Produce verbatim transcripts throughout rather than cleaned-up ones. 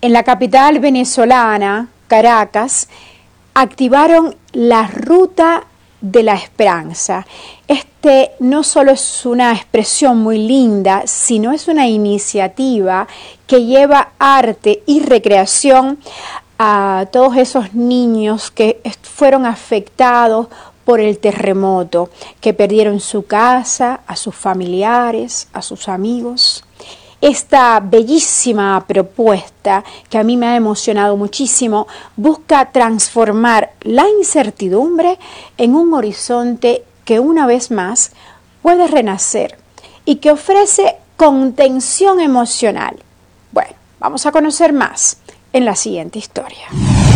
En la capital venezolana, Caracas, activaron la Ruta de la Esperanza. Este no solo es una expresión muy linda, sino es una iniciativa que lleva arte y recreación a todos esos niños que fueron afectados por el terremoto, que perdieron su casa, a sus familiares, a sus amigos. Esta bellísima propuesta, que a mí me ha emocionado muchísimo, busca transformar la incertidumbre en un horizonte que una vez más puede renacer y que ofrece contención emocional. Bueno, vamos a conocer más en la siguiente historia.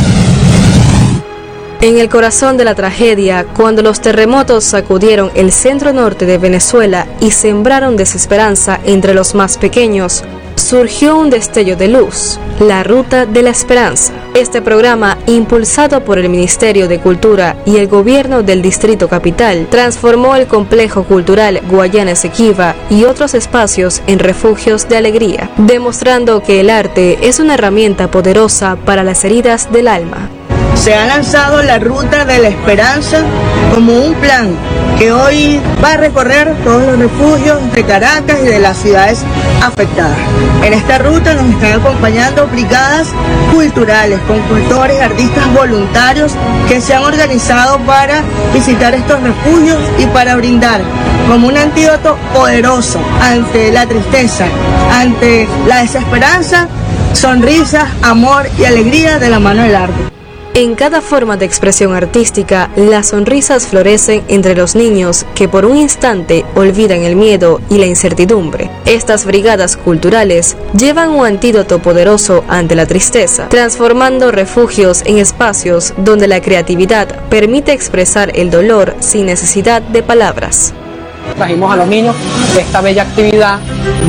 En el corazón de la tragedia, cuando los terremotos sacudieron el centro norte de Venezuela y sembraron desesperanza entre los más pequeños, surgió un destello de luz, la Ruta de la Esperanza. Este programa, impulsado por el Ministerio de Cultura y el Gobierno del Distrito Capital, transformó el complejo cultural Guayana Esequiba y otros espacios en refugios de alegría, demostrando que el arte es una herramienta poderosa para las heridas del alma. Se ha lanzado la Ruta de la Esperanza como un plan que hoy va a recorrer todos los refugios de Caracas y de las ciudades afectadas. En esta ruta nos están acompañando brigadas culturales, con cultores, artistas voluntarios que se han organizado para visitar estos refugios y para brindar como un antídoto poderoso ante la tristeza, ante la desesperanza, sonrisas, amor y alegría de la mano del arte. En cada forma de expresión artística, las sonrisas florecen entre los niños que por un instante olvidan el miedo y la incertidumbre. Estas brigadas culturales llevan un antídoto poderoso ante la tristeza, transformando refugios en espacios donde la creatividad permite expresar el dolor sin necesidad de palabras. Trajimos a los niños esta bella actividad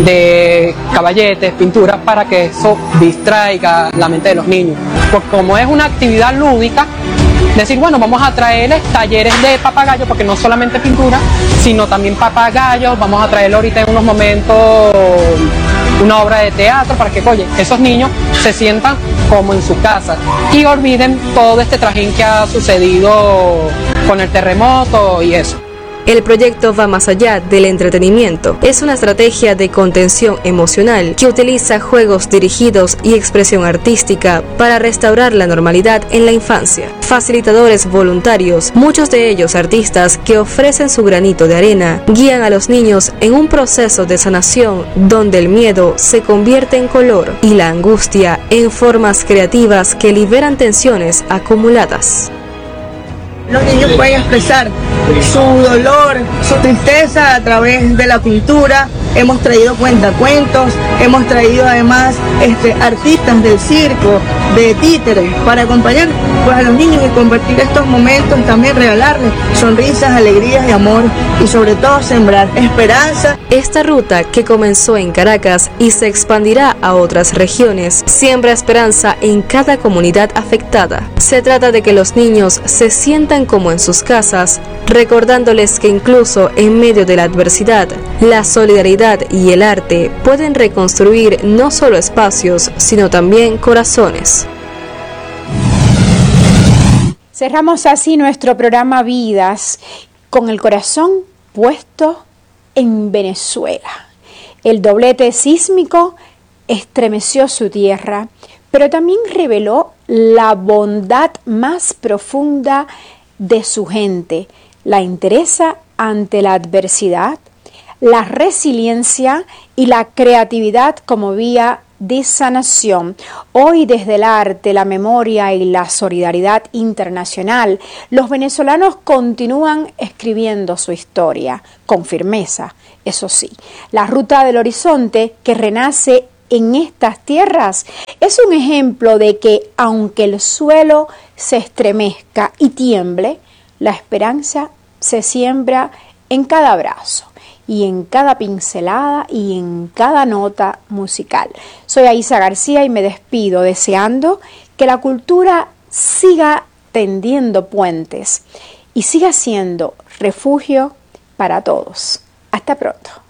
de caballetes, pinturas, para que eso distraiga la mente de los niños. Pues como es una actividad lúdica, decir, bueno, vamos a traerles talleres de papagayos, porque no solamente pintura, sino también papagayos. Vamos a traerle ahorita en unos momentos una obra de teatro para que, oye, esos niños se sientan como en su casa y olviden todo este trajín que ha sucedido con el terremoto y eso. El proyecto va más allá del entretenimiento. Es una estrategia de contención emocional que utiliza juegos dirigidos y expresión artística para restaurar la normalidad en la infancia. Facilitadores voluntarios, muchos de ellos artistas que ofrecen su granito de arena, guían a los niños en un proceso de sanación donde el miedo se convierte en color y la angustia en formas creativas que liberan tensiones acumuladas. Los niños pueden expresar su dolor, su tristeza a través de la pintura. Hemos traído cuentacuentos, hemos traído además este, artistas del circo, de títeres, para acompañar pues, a los niños y compartir estos momentos, también regalarles sonrisas, alegrías y amor y sobre todo sembrar esperanza. Esta ruta, que comenzó en Caracas y se expandirá a otras regiones, siembra esperanza en cada comunidad afectada. Se trata de que los niños se sientan como en sus casas, recordándoles que incluso en medio de la adversidad, la solidaridad y el arte pueden reconstruir no solo espacios, sino también corazones. Cerramos así nuestro programa Vidas con el corazón puesto en Venezuela. El doblete sísmico estremeció su tierra, pero también reveló la bondad más profunda de su gente, la entereza ante la adversidad, la resiliencia y la creatividad como vía de sanación. Hoy, desde el arte, la memoria y la solidaridad internacional, los venezolanos continúan escribiendo su historia con firmeza. Eso sí, la Ruta del Horizonte, que renace en estas tierras, es un ejemplo de que aunque el suelo se estremezca y tiemble, la esperanza se siembra en cada abrazo y en cada pincelada y en cada nota musical. Soy Aisa García y me despido deseando que la cultura siga tendiendo puentes y siga siendo refugio para todos. Hasta pronto.